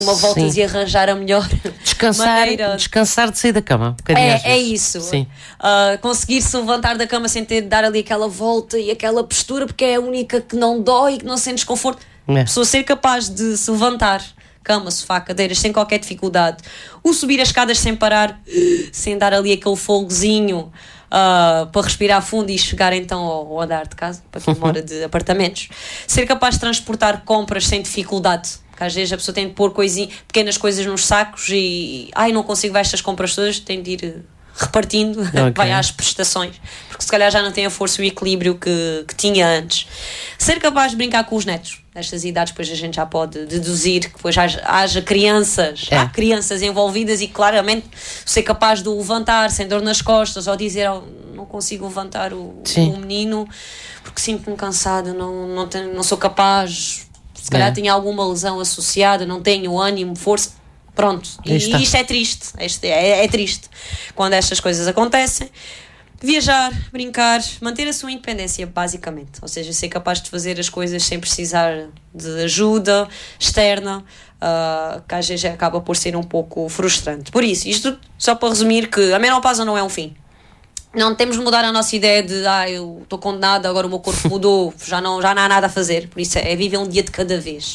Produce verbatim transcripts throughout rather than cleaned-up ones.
uma volta e arranjar a melhor descansar, maneira. Descansar de sair da cama. Um é, é isso. Sim. Uh, conseguir se levantar da cama sem ter de dar ali aquela volta e aquela postura, porque é a única que não dói e que não sente desconforto. É. A pessoa ser capaz de se levantar, cama, sofá, cadeiras, sem qualquer dificuldade. O subir as escadas sem parar, sem dar ali aquele folgozinho. Uh, para respirar fundo e chegar então ao, ao andar de casa, para quem mora de apartamentos. Ser capaz de transportar compras sem dificuldade, porque às vezes a pessoa tem de pôr coisinha, pequenas coisas nos sacos e ai, não consigo ver estas compras todas, tem de ir repartindo, okay. Vai às prestações, porque se calhar já não tem a força e o equilíbrio que, que tinha antes. Ser capaz de brincar com os netos, nestas idades depois a gente já pode deduzir que depois haja, haja crianças, é. há crianças envolvidas e claramente ser capaz de o levantar sem dor nas costas ou dizer oh, não consigo levantar o, o menino porque sinto-me cansada, não, não, tenho, não sou capaz, se calhar é. tinha alguma lesão associada, não tenho ânimo, força. Pronto, e isto é triste, isto é, é triste quando estas coisas acontecem. Viajar, brincar, manter a sua independência basicamente, ou seja, ser capaz de fazer as coisas sem precisar de ajuda externa, uh, que às vezes acaba por ser um pouco frustrante. Por isso, isto só para resumir que a menopausa não é um fim. Não temos de mudar a nossa ideia de ah, eu estou condenada, agora o meu corpo mudou, já não, já não há nada a fazer. Por isso é, é viver um dia de cada vez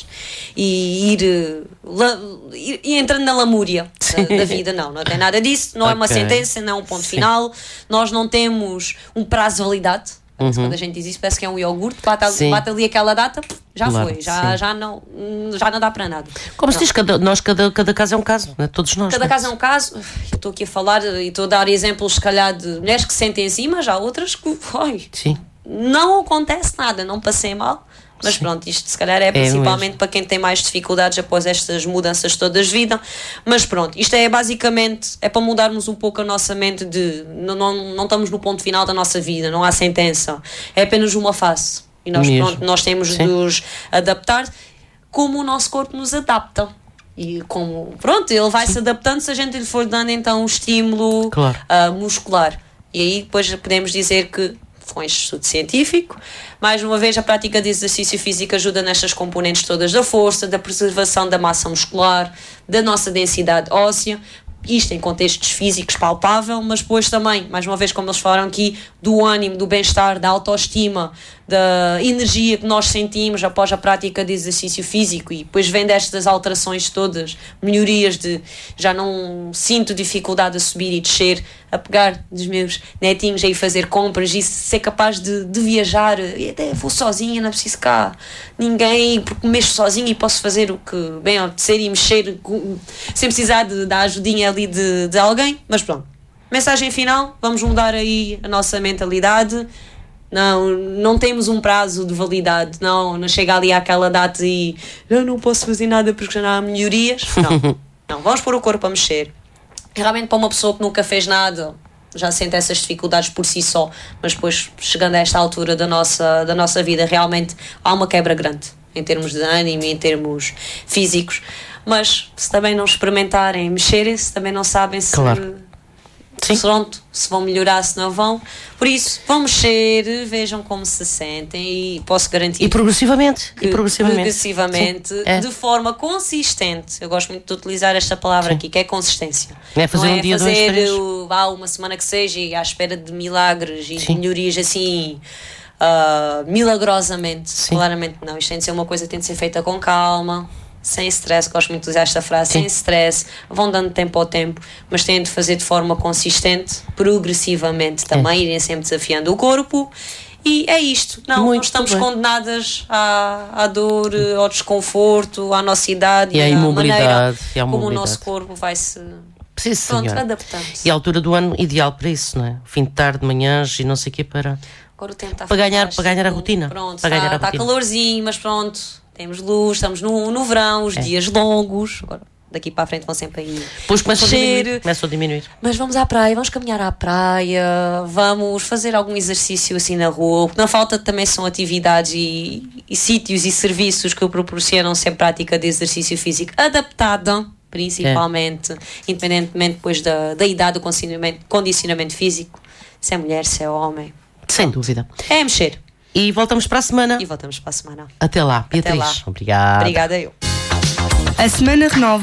e ir, la, ir, ir entrando na lamúria da, da vida. Não, não tem nada disso, não okay. é uma sentença, não é um ponto Sim. final. Nós não temos um prazo de validade. Uhum. Quando a gente diz isso, parece que é um iogurte, bate, bate ali aquela data, já claro, foi, já, já, não, já não dá para nada. Como se diz, cada, nós, cada, cada caso é um caso, né? Todos nós. Cada né? caso é um caso. Eu estou aqui a falar e estou a dar exemplos, se calhar, de mulheres que se sentem assim, mas há outras que oi, Sim. não acontece nada, não passei mal. Mas Sim. pronto, isto se calhar é principalmente é para quem tem mais dificuldades após estas mudanças todas de vida. Mas pronto, isto é basicamente é para mudarmos um pouco a nossa mente de não, não, não estamos no ponto final da nossa vida, não há sentença, é apenas uma fase e nós, pronto, nós temos Sim. de nos adaptar como o nosso corpo nos adapta e como, pronto, ele vai Sim. se adaptando se a gente lhe for dando então um estímulo claro. uh, muscular e aí depois podemos dizer que com este estudo científico, mais uma vez a prática de exercício físico ajuda nestas componentes todas da força, da preservação da massa muscular, da nossa densidade óssea, isto em contextos físicos palpável, mas depois também, mais uma vez como eles falaram aqui, do ânimo, do bem-estar, da autoestima, da energia que nós sentimos após a prática de exercício físico e depois vem destas alterações todas, melhorias de já não sinto dificuldade a subir e descer, a pegar dos meus netinhos a ir fazer compras e ser capaz de, de viajar e até vou sozinha, não preciso cá ninguém porque mexo sozinha e posso fazer o que bem apetecer e mexer sem precisar de, da ajudinha ali de, de alguém, mas pronto, mensagem final, vamos mudar aí a nossa mentalidade. Não, não temos um prazo de validade, não, não chega ali àquela data e eu não posso fazer nada porque já não há melhorias. Não, não, vamos pôr o corpo a mexer. Realmente para uma pessoa que nunca fez nada já sente essas dificuldades por si só, mas depois chegando a esta altura da nossa, da nossa vida realmente há uma quebra grande em termos de ânimo e em termos físicos, mas se também não experimentarem mexer, se também não sabem se... Claro. Sim. Pronto, se vão melhorar, se não vão. Por isso, vão mexer, vejam como se sentem e posso garantir. E progressivamente. Que e progressivamente, progressivamente é. de forma consistente. Eu gosto muito de utilizar esta palavra Sim. aqui, que é consistência. É fazer não um é dia, fazer dois, três. O, ah, uma semana que seja e à espera de milagres e Sim. de melhorias assim. Uh, milagrosamente. Sim. Claramente não. Isto tem de ser uma coisa que tem de ser feita com calma. Sem stress, gosto muito de usar esta frase, Sim. sem stress, vão dando tempo ao tempo, mas têm de fazer de forma consistente, progressivamente também, é. irem sempre desafiando o corpo, e é isto, não, não estamos bem. condenadas à, à dor, ao desconforto, à nossa idade e à imobilidade, e à como o nosso corpo vai se Sim, pronto, adaptando. E a altura do ano ideal para isso, não é? Fim de tarde, manhãs e não sei o que para, Agora o tempo está para, ganhar, para ganhar a rotina. Pronto, para está, ganhar a está rotina. calorzinho, mas pronto. Temos luz, estamos no, no verão, os é. dias longos. Agora, daqui para a frente vão sempre aí. Depois começam a diminuir, começam a diminuir. Mas vamos à praia, vamos caminhar à praia, vamos fazer algum exercício assim na rua. Porque não falta também são atividades e, e sítios e serviços que proporcionam sempre prática de exercício físico adaptada, principalmente, é. independentemente depois da, da idade, do condicionamento, condicionamento físico, se é mulher, se é homem. Sem dúvida. É mexer. E voltamos para a semana. E voltamos para a semana. Até lá, Beatriz. Até lá. Obrigada. Obrigada eu. A semana renova.